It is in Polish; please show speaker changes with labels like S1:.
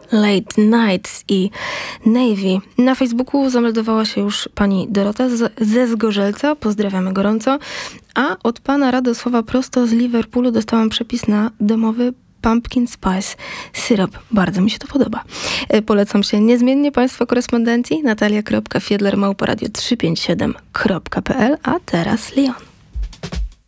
S1: Late Nights i Navy. Na Facebooku zameldowała się już pani Dorota ze Zgorzelca. Pozdrawiamy gorąco. A od pana Radosława prosto z Liverpoolu dostałam przepis na domowy pumpkin spice syrop. Bardzo mi się to podoba. Polecam się niezmiennie państwa korespondencji natalia.fiedler@radio357.pl. A teraz Lyon.